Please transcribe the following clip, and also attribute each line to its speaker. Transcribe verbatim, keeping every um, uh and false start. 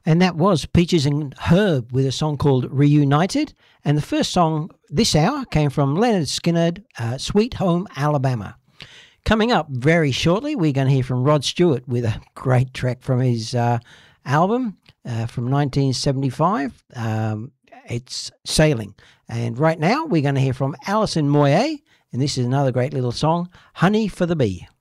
Speaker 1: And that was Peaches and Herb with a song called Reunited. And the first song this hour came from Leonard Skinner, uh, Sweet Home Alabama. Coming up very shortly, we're going to hear from Rod Stewart with a great track from his uh, album uh, from nineteen seventy-five. Um, it's Sailing. And right now, we're going to hear from Alison Moyet, and this is another great little song, Honey for the Bee.